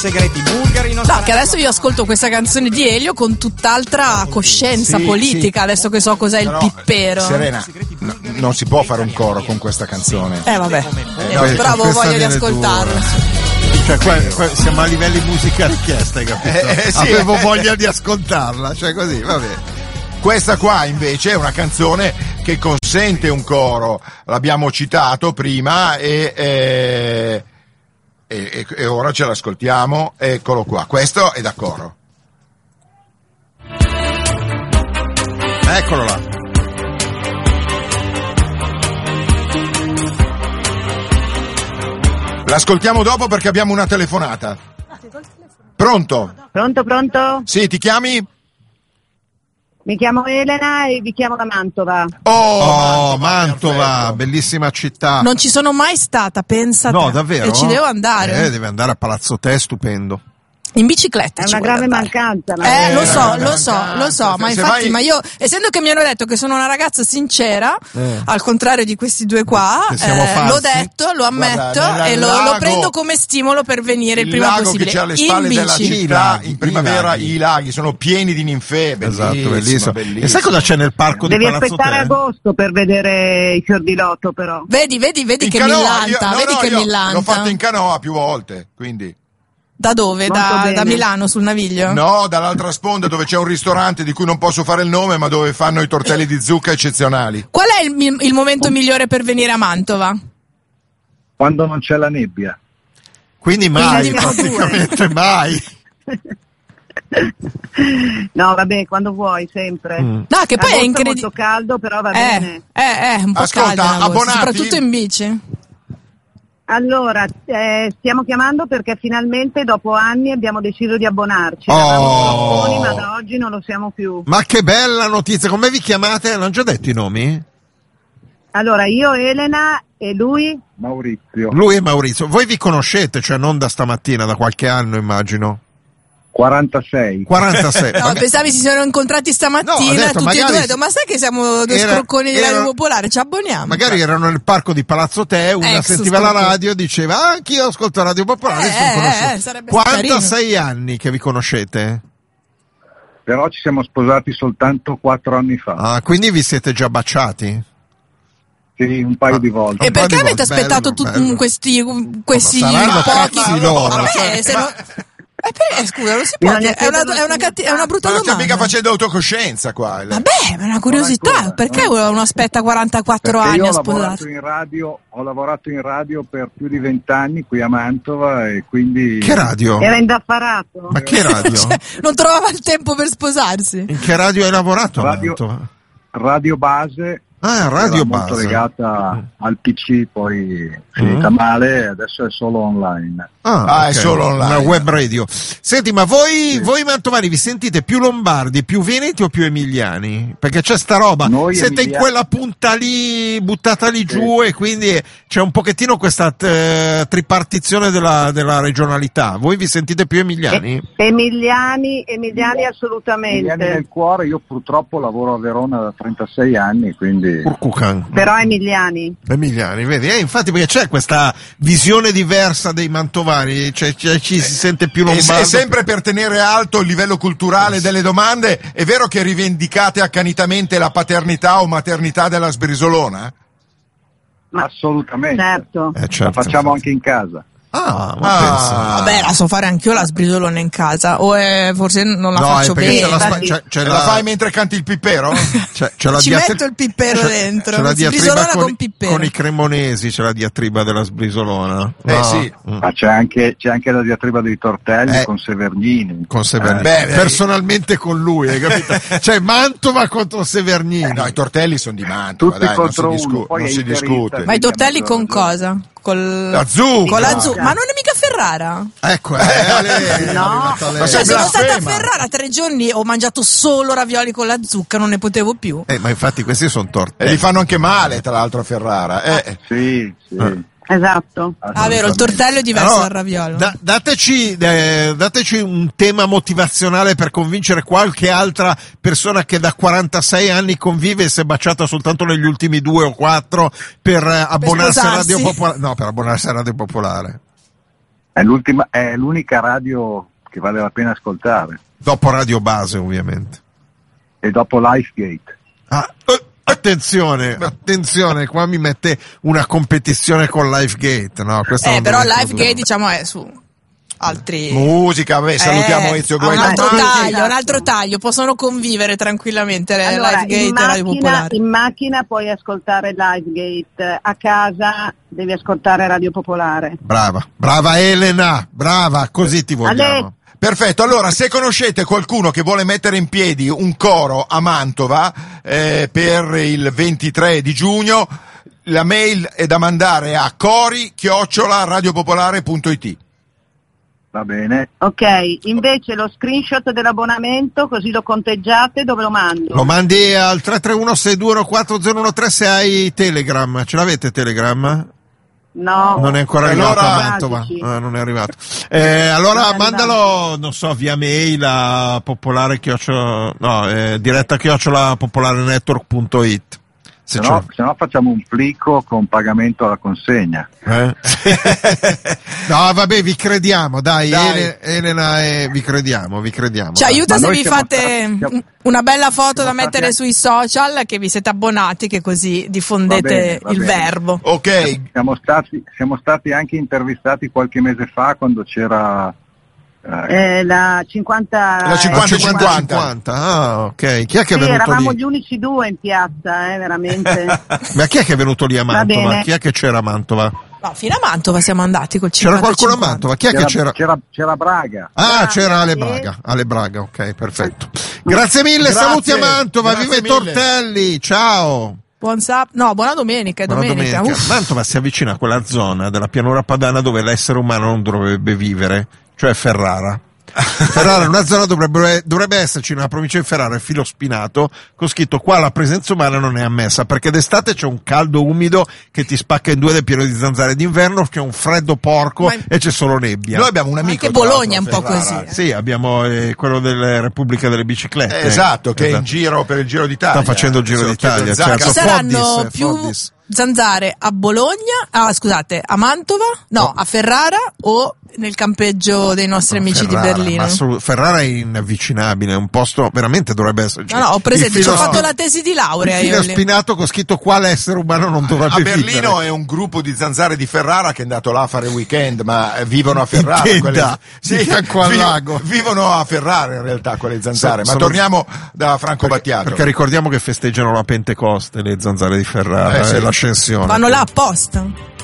segreti bulgari. No, che adesso io ascolto questa canzone di Elio con tutt'altra coscienza politica, adesso che so cos'è il pippero. Serena, non si può fare un coro con questa canzone. Vabbè, però avevo voglia di ascoltarla. Cioè, siamo a livelli musica richiesta, hai capito? Sì. Avevo voglia di ascoltarla, cioè così, vabbè. Questa qua invece è una canzone che consente un coro, l'abbiamo citato prima e ora ce l'ascoltiamo, eccolo qua, questo è da coro. Eccolo là. L'ascoltiamo dopo perché abbiamo una telefonata. Pronto? Pronto? Sì, ti chiami? Mi chiamo Elena e vi chiamo da Mantova. Oh, Mantova, bellissima città. Non ci sono mai stata, pensa No, te. davvero? E ci devo andare. Deve andare a Palazzo Te, stupendo. In bicicletta È ci una vuole grave andare. mancanza. Lo so, ma Se infatti, vai- ma io, essendo che mi hanno detto che sono una ragazza sincera, al contrario di questi due qua, Che siamo falsi. l'ho detto, lo ammetto Guarda, e lo lago- prendo come stimolo per venire il prima lago possibile. che c'è alle in spalle della bici. città, in I primavera laghi. i laghi sono pieni di ninfee, Esatto, bellissimo. E sai cosa c'è nel parco Devi di Palazzo aspettare Te? agosto per vedere i fior di loto, però. Vedi In che canoa, millanta, vedi che io millanta. l'ho fatto in canoa più volte, quindi. Da dove? Molto Da bene. Milano sul Naviglio? No, dall'altra sponda dove c'è un ristorante di cui non posso fare il nome, ma dove fanno i tortelli di zucca eccezionali. Qual è il momento migliore per venire a Mantova? Quando non c'è la nebbia. Quindi mai, Quindi abbiamo praticamente mai. No, vabbè, quando vuoi, sempre. No, che poi è Agosto incredibile. molto caldo, però va bene. Un po' Ascolta, caldo in agosto, abbonati? soprattutto in bici. Allora, stiamo chiamando perché finalmente dopo anni abbiamo deciso di abbonarci. Oh. Eravamo tamponi, ma da oggi non lo siamo più. Ma che bella notizia, come vi chiamate? Non già detto i nomi? Allora, io Elena e lui? Maurizio. Lui e Maurizio. Voi vi conoscete, cioè non da stamattina, da qualche anno immagino. 46. 46. No, pensavi si sono incontrati No, ho stamattina, detto, tutti e magari- due. Ho detto, ma sai che siamo due scrocconi di Radio Popolare, ci abboniamo. Magari erano nel parco di Palazzo Te, una Ex sentiva la scrocconi. radio e diceva anch'io ascolto Radio Popolare, sono conosciuti. sarebbe 46 anni che vi conoscete? Però ci siamo sposati soltanto 4 anni fa. Ah, quindi vi siete già baciati? Sì, un paio di volte. E un po' perché di avete volte, aspettato bello. questi saranno pochi? cazzi loro, Vabbè, se no- scusa, non si può Bisogna dire, è una brutta Ma non stai mica domanda. facendo autocoscienza qua. Vabbè, è una curiosità, Ancora, perché uno aspetta 44 Perché anni io a ho lavorato sposarsi? in radio, ho lavorato in radio per più di 20 anni qui a Mantova e quindi Che radio? Era indaffarato? Ma che radio? Cioè, non trovava il tempo per sposarsi. In che radio hai lavorato? Radio- Mantova? Radio Base. Ah, Radio era molto Base. legata al PC, poi finita male, adesso è solo online. Ah, è ok. solo online. Una web radio. Senti, ma voi mantovani vi sentite più lombardi, più veneti o più emiliani? Perché c'è sta roba, Noi siete in emiliani. quella punta lì, buttata lì giù e quindi c'è un pochettino questa tripartizione della regionalità. Voi vi sentite più emiliani? Emiliani assolutamente. Emiliani nel cuore, io purtroppo lavoro a Verona da 36 anni, quindi Urcucan. Però Emiliani. Emiliani, vedi? Infatti perché c'è questa visione diversa dei mantovani, cioè ci si sente più E lombardo. sempre per tenere alto il livello culturale delle domande, è vero che rivendicate accanitamente la paternità o maternità della sbrisolona? assolutamente. Certo. Certo, La facciamo infatti. anche in casa. Ah, ma pensa. Vabbè, la so fare anch'io la sbrisolona in casa, o forse non la No, faccio è perché bene. c'è La fai mentre canti il pippero? c'è la Ci diatri- metto il pippero c'è- dentro, c'è la diatriba sbrisolona con pippero. con i cremonesi, c'è la diatriba della sbrisolona. Sì. Ma c'è anche la diatriba dei tortelli con Severnini. Con Severnini. Beh, personalmente con lui, hai capito? Cioè Mantova contro Severnini. No, i tortelli sono di Mantova, Tutti dai, non contro si, uno, poi non è si interista. discute. Ma i tortelli con cosa? La zucca. Con la zucca. Ma non è mica Ferrara? Ecco, No. Ma Cioè, sei sono stata a blasfema. Ferrara 3 giorni, ho mangiato solo ravioli con la zucca, non ne potevo più. ma infatti questi sono E tortelli. li fanno anche male, tra l'altro, a Ferrara. Sì. Esatto. Ah, vero, il tortello è diverso Allora, dal raviolo. dateci un tema motivazionale per convincere qualche altra persona che da 46 anni convive e si è baciata soltanto negli ultimi 2 o 4 per abbonarsi a sposarsi. Radio Popolare. No, per abbonarsi a Radio Popolare. È l'unica radio che vale la pena ascoltare. Dopo Radio Base, ovviamente. E dopo Lifegate. Attenzione, qua mi mette una competizione con Lifegate, no? Però Lifegate, diciamo, è su altri... Musica, salutiamo Ezio Guaita. Un altro taglio, possono convivere tranquillamente Lifegate e Radio Popolare. In macchina puoi ascoltare Lifegate, a casa devi ascoltare Radio Popolare. Brava Elena, brava, così ti vogliamo. Perfetto, allora se conoscete qualcuno che vuole mettere in piedi un coro a Mantova per il 23 di giugno, la mail è da mandare a cori@radiopopolare.it. Va bene. Ok, invece lo screenshot dell'abbonamento, così lo conteggiate, dove lo mando? Lo mandi al 331-621-4013 se hai Telegram. Ce l'avete Telegram? No. Non è ancora arrivato allora, a Mantova. Non è arrivato. Allora mandalo, non so, via mail a popolare diretta @popolarenetwork.it. Se no facciamo un plico con pagamento alla consegna. No, vabbè, vi crediamo, dai. Elena, vi crediamo. Ci aiuta se vi fate una bella foto da mettere sui social, che vi siete abbonati, che così diffondete il verbo. Ok. Siamo stati anche intervistati qualche mese fa, quando c'era la 50. Ah, ok. Chi è che è venuto eravamo lì? gli unici due in piazza, veramente. Ma chi è che è venuto lì a Mantova? Chi è che c'era a Mantova? No, fino a Mantova siamo andati col 50-50. C'era qualcuno a Mantova? Chi è che c'era? C'era Braga. C'era Ale Braga, ok, perfetto. Grazie mille, saluti a Mantova, viva i tortelli, ciao! Buona domenica, domenica. Mantova si avvicina a quella zona della pianura padana dove l'essere umano non dovrebbe vivere, cioè Ferrara. Ferrara è una zona, dovrebbe esserci nella provincia di Ferrara il filo spinato con scritto: qua la presenza umana non è ammessa, perché d'estate c'è un caldo umido che ti spacca in due ed è pieno di zanzare, d'inverno c'è un freddo porco e c'è solo nebbia. Noi abbiamo un amico anche Bologna è un po' così. Sì, abbiamo quello della Repubblica delle Biciclette. Esatto, che è in giro per il Giro d'Italia. Sta facendo il Giro d'Italia, certo. Ci saranno più zanzare a Bologna, a Mantova, a Ferrara o nel campeggio dei nostri amici di Berlino. Ferrara è inavvicinabile, è un posto veramente dovrebbe esserci. Ho presente, ci ho fatto la tesi di laurea. Il filo spinato con scritto: qua l'essere umano non dovrebbe vivere. A Berlino è un gruppo di zanzare di Ferrara che è andato là a fare weekend, ma vivono a Ferrara. Fianco al lago. Vivono a Ferrara in realtà quelle zanzare. Ma torniamo da Franco Battiato. Perché ricordiamo che festeggiano la Pentecoste le zanzare di Ferrara e l'ascensione. Vanno là apposta.